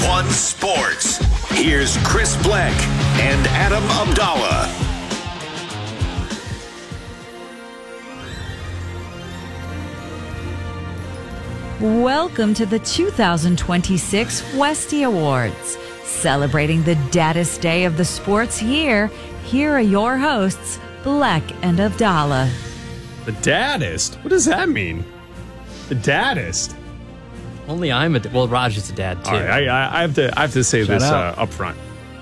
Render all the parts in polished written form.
One Sports. Here's Chris Black and Adam Abdallah. Welcome to the 2026 Westy Awards. Celebrating the daddest day of the sports year, here are your hosts, Black and Abdallah. The daddest? What does that mean? The daddest? Only Raj is a dad too. All right, I have to say this up front.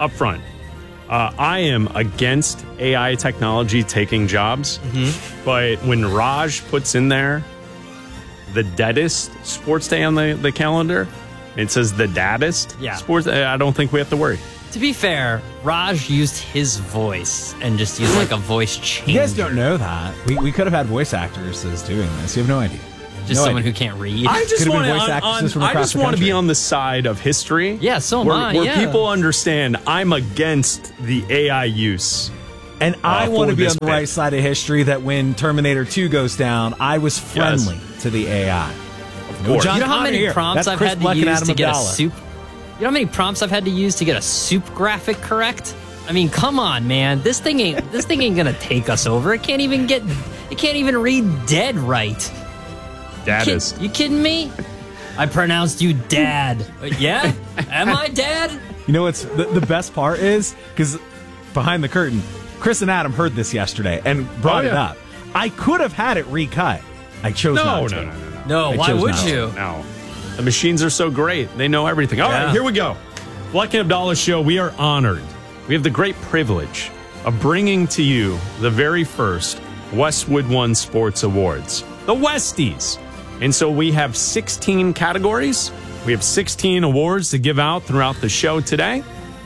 I am against AI technology taking jobs, but when Raj puts in there the deadest sports day on the calendar, it says the daddest sports. I don't think we have to worry. To be fair, Raj used his voice and just used like a voice changer. You guys don't know that. We could have had voice actresses doing this. You have no idea. Just someone who can't read. I just want to be on the side of history. Yeah, so am I. Where people understand I'm against the AI use. And I want to be on the right side of history that when Terminator 2 goes down, I was friendly to the AI. Of course. You know how many prompts I've had to use to get a soup? You know how many prompts I've had to use to get a soup graphic correct? I mean, come on, man. This thing ain't gonna take us over. It can't even read dead right. Daddest. You kidding me? I pronounced you dad. Yeah? Am I dad? You know what's the best part is? Because behind the curtain, Chris and Adam heard this yesterday and brought it up. I could have had it recut. I chose not to. No, why would you? No. The machines are so great. They know everything. All right, here we go. Black and Abdallah Show, we are honored. We have the great privilege of bringing to you the very first Westwood One Sports Awards, the Westies. And so we have 16 categories. We have 16 awards to give out throughout the show today.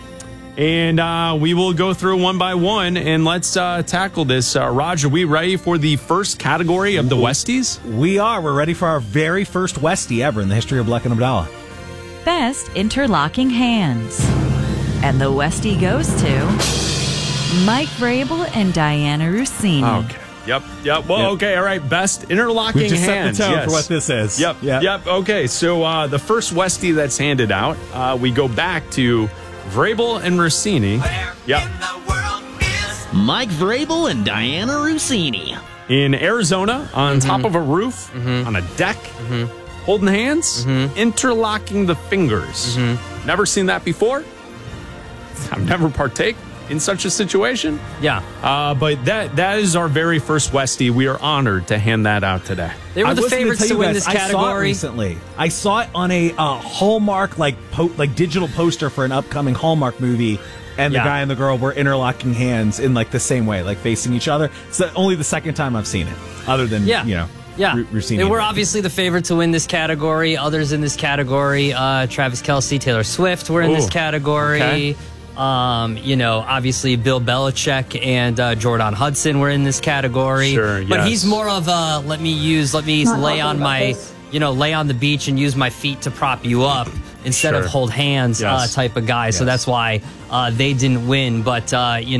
And we will go through one by one, and let's tackle this. Raj, are we ready for the first category of the Westies? We are. We're ready for our very first Westie ever in the history of Black and Abdallah. Best Interlocking Hands. And the Westie goes to Mike Vrabel and Diana Rossini. Okay. Yep. Well, okay. All right. Best interlocking hands. We just set the tone for what this is. Yep. Okay. So the first Westie that's handed out, we go back to Vrabel and Rossini. Yep. Mike Vrabel and Diana Rossini. In Arizona, on top of a roof, on a deck, holding hands, interlocking the fingers. Never seen that before. I've never partake in such a situation. Yeah. But that is our very first Westie. We are honored to hand that out today. They were the favorites to win this category. I saw it recently. I saw it on a Hallmark like digital poster for an upcoming Hallmark movie, and the guy and the girl were interlocking hands in like the same way, like facing each other. It's only the second time I've seen it, other than Rossini. They were obviously the favorite to win this category. Others in this category, Travis Kelce, Taylor Swift were in this category. Okay. Obviously Bill Belichick and Jordan Hudson were in this category. Sure, but he's more of a let me lay on the beach and use my feet to prop you up instead of hold hands type of guy. So that's why they didn't win. But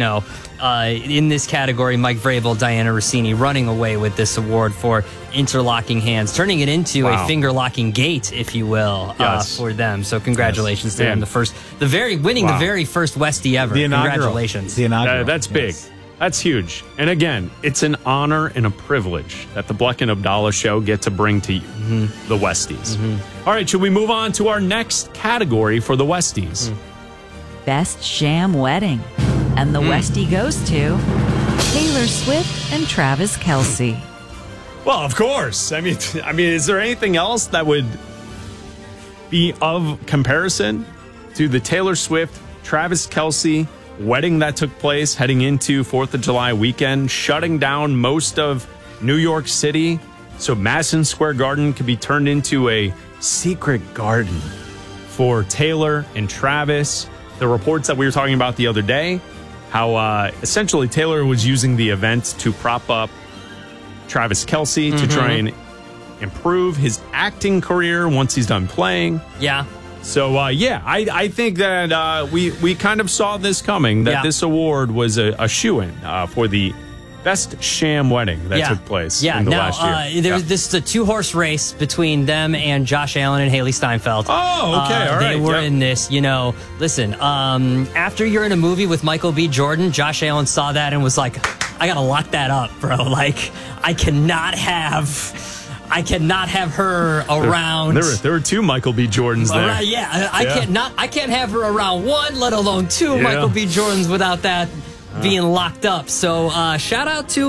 in this category, Mike Vrabel, Diana Rossini running away with this award for interlocking hands, turning it into a finger-locking gate, if you will, for them. So congratulations to them. The very first Westie ever. Congratulations. The inaugural. That's big. That's huge. And again, it's an honor and a privilege that the Black and Abdallah Show get to bring to you, the Westies. All right, should we move on to our next category for the Westies? Best Sham Wedding. And the Westie goes to Taylor Swift and Travis Kelce. Well, of course. I mean, is there anything else that would be of comparison to the Taylor Swift, Travis Kelce wedding that took place heading into 4th of July weekend, shutting down most of New York City so Madison Square Garden could be turned into a secret garden for Taylor and Travis. The reports that we were talking about the other day, how essentially Taylor was using the event to prop up Travis Kelce to try and improve his acting career once he's done playing. Yeah. So, I think that we kind of saw this coming, that this award was a shoo-in for the best sham wedding that took place in the last year. This is a 2-horse race between them and Josh Allen and Haley Steinfeld. Oh, okay, all right. They were in this, listen, after you're in a movie with Michael B. Jordan, Josh Allen saw that and was like, I gotta lock that up, bro. Like, I cannot have her around. There were 2 Michael B. Jordans there. I can't have her around 1, let alone 2 Michael B. Jordans without that being locked up. So shout out to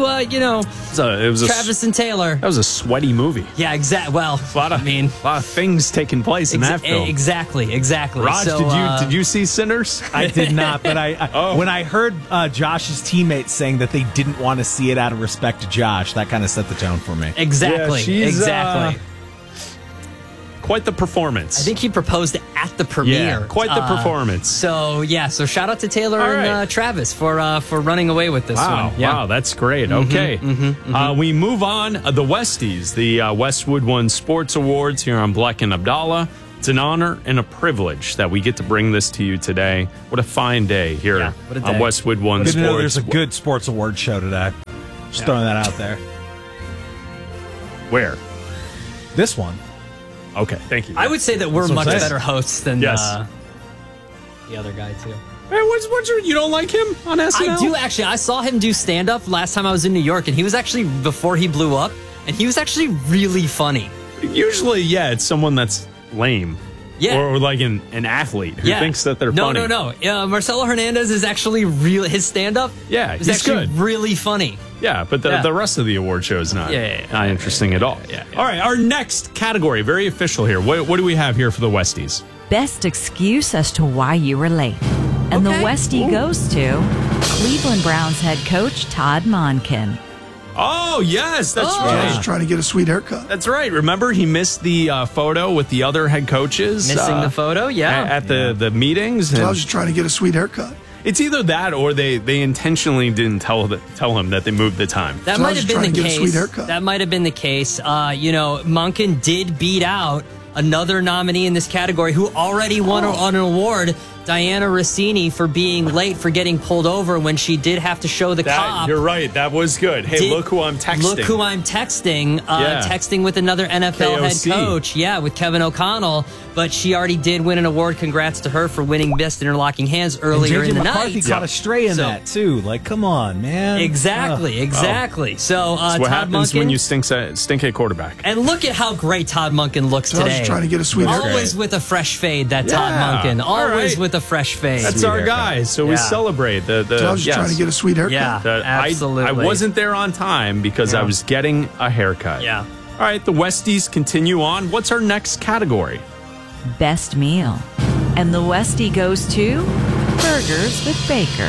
Travis and Taylor. That was a sweaty movie. Yeah, exactly. Well, a lot of things taking place in that film. Exactly. Raj, did you see Sinners? I did not, but when I heard Josh's teammates saying that they didn't want to see it out of respect to Josh, that kind of set the tone for me. Exactly. Yeah, exactly. Quite the performance. I think he proposed at the premiere. Yeah, quite the performance. So shout out to Taylor and Travis for running away with this one. Yeah. Wow, that's great. Okay. We move on. The Westies, the Westwood One Sports Awards here on Black and Abdallah. It's an honor and a privilege that we get to bring this to you today. What a fine day here on Westwood One Sports. There's a good sports award show today. Just throwing that out there. Where? This one. Okay, thank you. I would say that we're much better hosts than the other guy, too. Hey, what's you don't like him on SNL? I do, actually. I saw him do stand-up last time I was in New York, and he was actually, before he blew up, and he was actually really funny. Usually, it's someone that's lame. Yeah. Or like an athlete who thinks that they're funny. No. Marcelo Hernandez is actually his stand-up is actually good. really funny. Yeah, but the rest of the award show is not interesting at all. All right, our next category, very official here. What do we have here for the Westies? Best excuse as to why you were late. And the Westie goes to Cleveland Browns head coach Todd Monken. Oh, yes, that's right. Just trying to get a sweet haircut. That's right. Remember, he missed the photo with the other head coaches? Missing the photo, at the meetings. I was just trying to get a sweet haircut. It's either that or they intentionally didn't tell him that they moved the time. That might have been the case. That might have been the case. Monken did beat out another nominee in this category who already won an award, Diana Rossini, for being late, for getting pulled over when she did have to show the cop. You're right. That was good. Hey, look who I'm texting. Look who I'm texting. Texting with another NFL head coach. Yeah, with Kevin O'Connell. But she already did win an award. Congrats to her for winning Best Interlocking Hands earlier in the McCarthy night. caught a stray in that, too. Like, come on, man. Exactly. So, what Todd happens Monken, when you stink at quarterback. And look at how great Todd Monken looks today. I was just trying to get a sweet haircut. Always with a fresh fade, Todd Monken. Always with a fresh fade. That's our guy. So we celebrate the I was just trying to get a sweet haircut. Yeah, absolutely. I wasn't there on time because I was getting a haircut. Yeah. All right, the Westies continue on. What's our next category? Best meal. And the Westie goes to Burgers with Baker.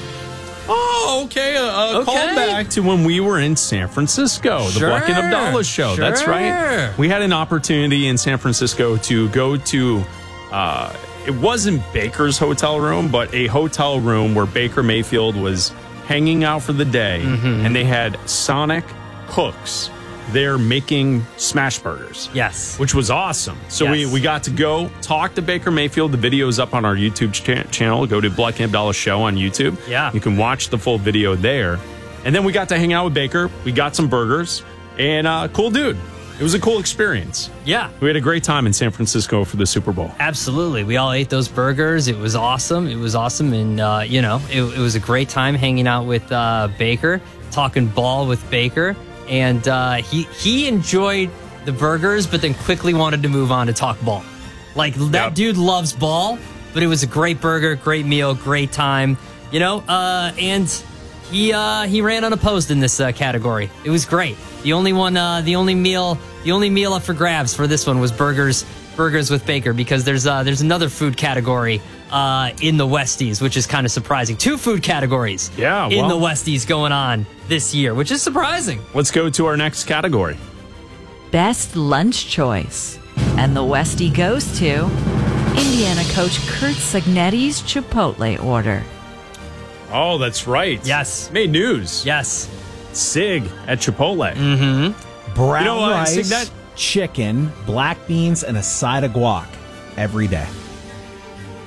Oh, okay. A callback to when we were in San Francisco, the Black and Abdallah show. Sure. That's right. We had an opportunity in San Francisco to go to, it wasn't Baker's hotel room, but a hotel room where Baker Mayfield was hanging out for the day, and they had Sonic cooks there making smash burgers. Yes. Which was awesome. So we got to go talk to Baker Mayfield. The video's up on our YouTube channel. Go to Black and Abdallah Show on YouTube. Yeah. You can watch the full video there. And then we got to hang out with Baker. We got some burgers. And cool dude. It was a cool experience. Yeah. We had a great time in San Francisco for the Super Bowl. Absolutely. We all ate those burgers. It was awesome. And, it was a great time hanging out with Baker, talking ball with Baker. And he enjoyed the burgers, but then quickly wanted to move on to talk ball. Like, that dude loves ball, but it was a great burger, great meal, great time. And he ran unopposed in this category. It was great. The only meal up for grabs for this one was burgers with Baker, because there's another food category in the Westies, which is kind of surprising. 2 food categories in the Westies going on this year, which is surprising. Let's go to our next category. Best lunch choice. And the Westie goes to Indiana coach Curt Cignetti's Chipotle order. Oh, that's right. Yes. Made news. Yes. Sig at Chipotle. Mm-hmm. Brown rice, chicken, black beans, and a side of guac every day.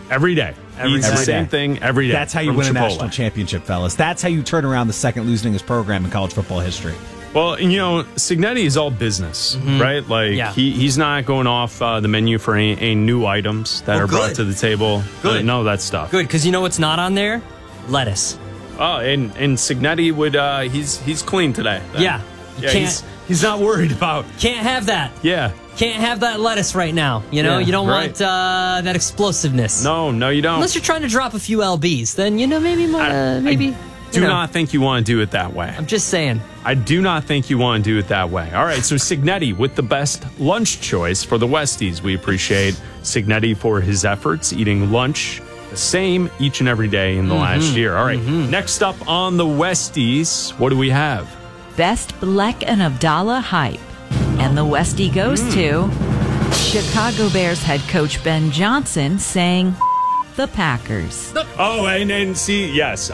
Every day. He eats the same thing every day. That's how you from win a Chipotle. national championship, fellas. That's how you turn around the second losingest program in college football history. Well, and, Cignetti is all business, right? Like, he's not going off the menu for any new items that are brought to the table. Good. None of that stuff. Good, because you know what's not on there? Lettuce. Oh, and Cignetti would, he's clean today. Yeah. He's not worried about. Can't have that. Yeah. Can't have that lettuce right now. You don't want that explosiveness. No, you don't. Unless you're trying to drop a few LBs, then, maybe. I do not think you want to do it that way. I'm just saying. I do not think you want to do it that way. All right, so Cignetti with the best lunch choice for the Westies. We appreciate Cignetti for his efforts, eating lunch the same each and every day in the last year. All right, next up on the Westies, what do we have? Best Black and Abdallah hype. And the Westie goes to Chicago Bears head coach Ben Johnson saying, the Packers. Oh, and see, yes,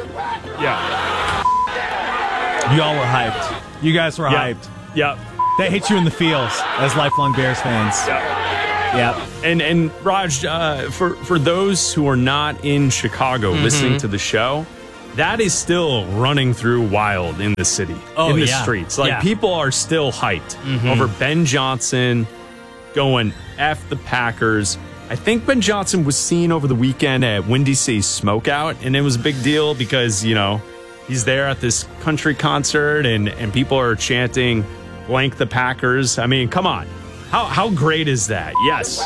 You all were hyped. You guys were hyped. Yep. That hit you in the feels as lifelong Bears fans. Yep. And Raj, for those who are not in Chicago listening to the show, that is still running through wild in the city, in the streets. Like, people are still hyped over Ben Johnson going F the Packers. I think Ben Johnson was seen over the weekend at Windy City Smokeout, and it was a big deal because, he's there at this country concert and people are chanting blank the Packers. I mean, come on. How great is that? Yes.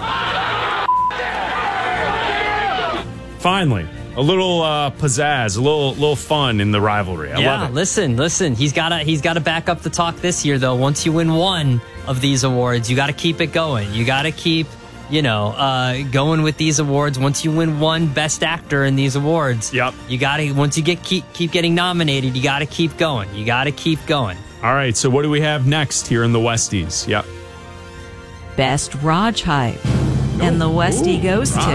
Finally, a little pizzazz, a little fun in the rivalry. I love it. Listen. He's got to back up the talk this year, though. Once you win one of these awards, you got to keep it going. You got to keep going with these awards. Once you win one Best Actor in these awards, you got to, once you keep getting nominated, you got to keep going. You got to keep going. All right, so what do we have next here in the Westies? Yep. Best Raj hype. And the Westie goes to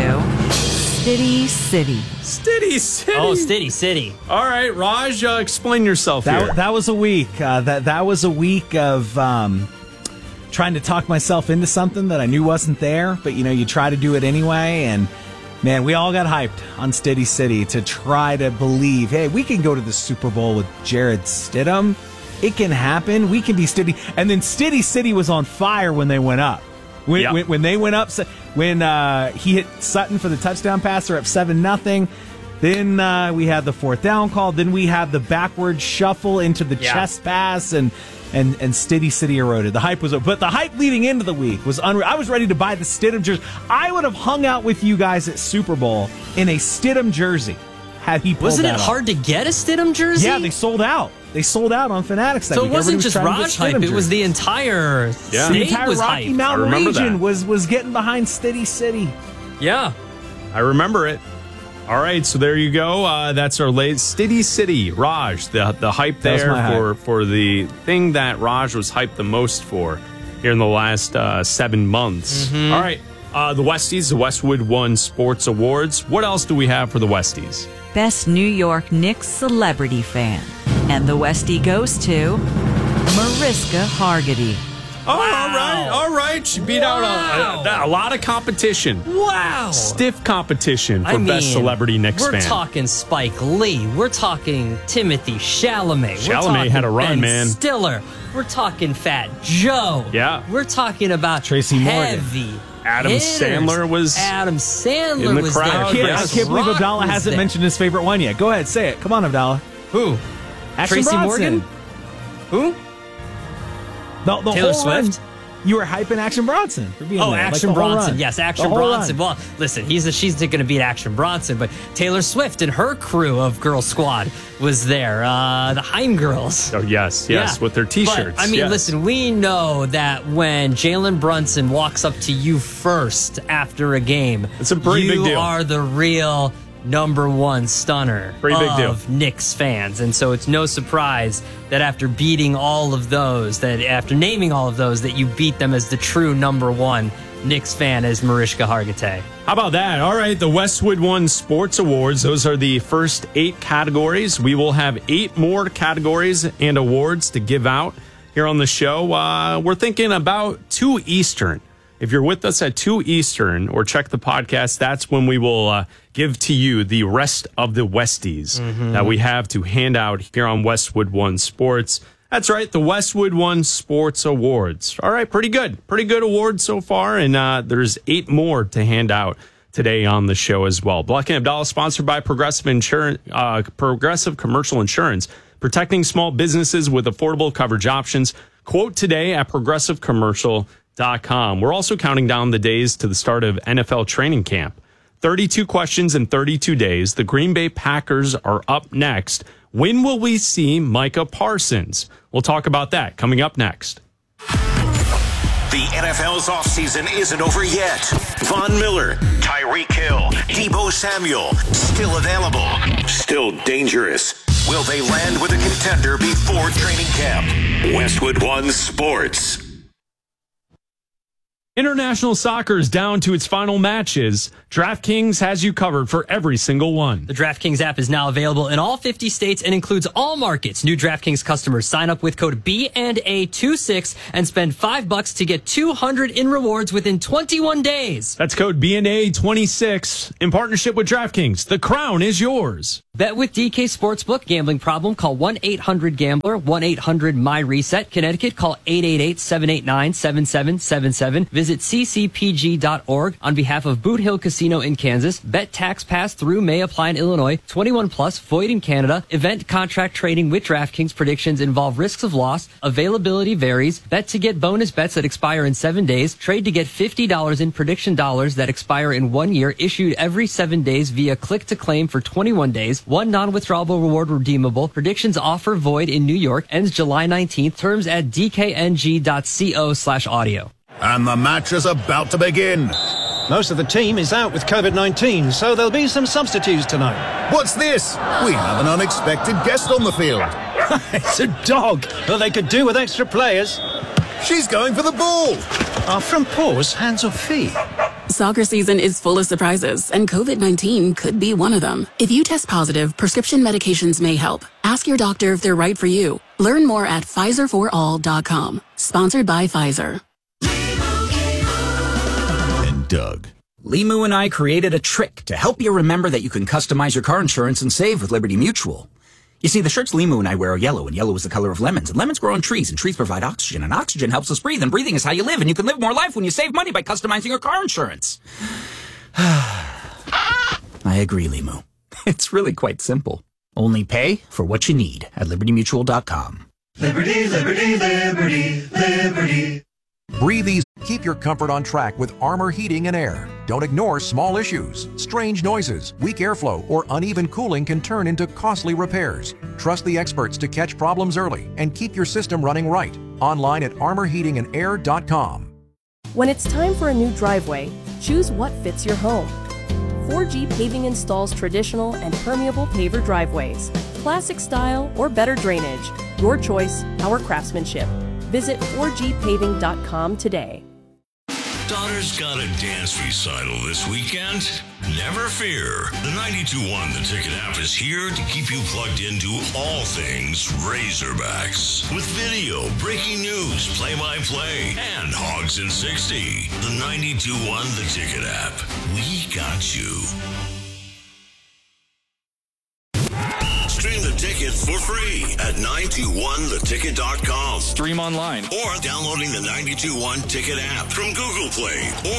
Stiddy City. Stiddy City. Oh, Stiddy City. All right, Raj, explain yourself here. That was a week. That was a week of trying to talk myself into something that I knew wasn't there, but you try to do it anyway. And man, we all got hyped on Stiddy City to try to believe, hey, we can go to the Super Bowl with Jared Stidham. It can happen. We can be Stiddy. And then Stiddy City was on fire when they went up. When they went up, when he hit Sutton for the touchdown pass, they're up 7-0. Then we had the fourth down call. Then we had the backward shuffle into the chest pass, and Stiddy City eroded. The hype was over. But the hype leading into the week was unreal. I was ready to buy the Stidham jersey. I would have hung out with you guys at Super Bowl in a Stidham jersey had he pulled Wasn't it that hard to get a Stidham jersey? Yeah, they sold out. They sold out on Fanatics that so week. It wasn't Everybody just Raj hype. It was the entire state the entire was Rocky hyped. Mountain region that. was getting behind Stiddy City. Yeah. I remember it. All right, so there you go. That's our latest Stiddy City. Raj, the hype there for the thing that Raj was hyped the most for here in the last 7 months. All right, the Westies, the Westwood One Sports Awards. What else do we have for the Westies? Best New York Knicks celebrity fan. And the Westie goes to Mariska Hargitay. Oh, all right. She beat out a lot of competition. Wow. Stiff competition for Best Celebrity Knicks fan. We're talking Spike Lee. We're talking Timothy Chalamet. Chalamet had a run, Ben man. Stiller. We're talking Fat Joe. Yeah. We're talking about Tracy Morgan. heavy Adam hitters. Sandler was in the crowd. There. I can't believe Abdallah hasn't mentioned his favorite one yet. Go ahead, say it. Come on, Abdallah. Who? Action Tracy Bronson. Morgan? Who? The Taylor whole run, Swift? you were hyping Action Bronson for being there. Action the whole Bronson. run. Yes, Action The whole Bronson. run. Well, listen, she's going to beat Action Bronson, but Taylor Swift and her crew of Girl Squad was there. The Haim Girls. Oh, yes, with their T-shirts. But, listen, we know that when Jalen Brunson walks up to you first after a game, it's a pretty big deal. You are the real number one stunner of Knicks fans. And so it's no surprise that after naming all of those, that you beat them as the true number one Knicks fan as Mariska Hargitay. How about that? All right, the Westwood One Sports Awards. Those are the first 8 categories. We will have 8 more categories and awards to give out here on the show. We're thinking about 2 Eastern If you're with us at 2 Eastern or check the podcast, that's when we will give to you the rest of the Westies that we have to hand out here on Westwood One Sports. That's right, the Westwood One Sports Awards. All right, pretty good. Pretty good awards so far, and there's 8 more to hand out today on the show as well. Black and Abdallah, sponsored by Progressive Commercial Insurance, protecting small businesses with affordable coverage options. Quote today at progressivecommercial.com. We're also counting down the days to the start of NFL training camp. 32 questions in 32 days. The Green Bay Packers are up next. When will we see Micah Parsons? We'll talk about that coming up next. The NFL's offseason isn't over yet. Von Miller, Tyreek Hill, Deebo Samuel, still available, still dangerous. Will they land with a contender before training camp? Westwood One Sports. International soccer is down to its final matches. DraftKings has you covered for every single one. The DraftKings app is now available in all 50 states and includes all markets. New DraftKings customers sign up with code B&A26 and spend $5 to get $200 in rewards within 21 days. That's code B&A26 in partnership with DraftKings. The crown is yours. Bet with DK Sportsbook. Gambling problem? Call 1-800-GAMBLER. 1-800-MY-RESET. Connecticut, call 888-789-7777. Visit ccpg.org on behalf of Boot Hill Casino in Kansas. Bet tax pass through may apply in Illinois. 21 plus, void in Canada. Event contract trading with DraftKings. Predictions involve risks of loss. Availability varies. Bet to get bonus bets that expire in 7 days. Trade to get $50 in prediction dollars that expire in 1 year. Issued every 7 days via click to claim for 21 days. One non-withdrawable reward redeemable. Predictions offer void in New York. Ends July 19th. Terms at dkng.co/audio. And the match is about to begin. Most of the team is out with COVID-19, so there'll be some substitutes tonight. What's this? We have an unexpected guest on the field. It's a dog. Well, they could do with extra players. She's going for the ball. Are front paws hands or feet? Soccer season is full of surprises, and COVID-19 could be one of them. If you test positive, prescription medications may help. Ask your doctor if they're right for you. Learn more at PfizerForAll.com. Sponsored by Pfizer. And Doug. Limu and I created a trick to help you remember that you can customize your car insurance and save with Liberty Mutual. You see, the shirts Limu and I wear are yellow, and yellow is the color of lemons, and lemons grow on trees, and trees provide oxygen, and oxygen helps us breathe, and breathing is how you live, and you can live more life when you save money by customizing your car insurance. I agree, Limu. It's really quite simple. Only pay for what you need at LibertyMutual.com. Liberty, liberty, liberty, liberty. Breathe easy. Keep your comfort on track with Armor Heating and Air. Don't ignore small issues. Strange noises, weak airflow, or uneven cooling can turn into costly repairs. Trust the experts to catch problems early and keep your system running right. Online at armorheatingandair.com. When it's time for a new driveway, choose what fits your home. 4G Paving installs traditional and permeable paver driveways, classic style or better drainage. Your choice, our craftsmanship. Visit 4gpaving.com today. Daughter's got a dance recital this weekend? Never fear. The 92.1 The Ticket app is here to keep you plugged into all things Razorbacks. With video, breaking news, play-by-play, and Hogs in 60. The 92.1 The Ticket app. We got you. Stream the ticket for free at 921theticket.com. Stream online. Or downloading the 92.1 Ticket app from Google Play or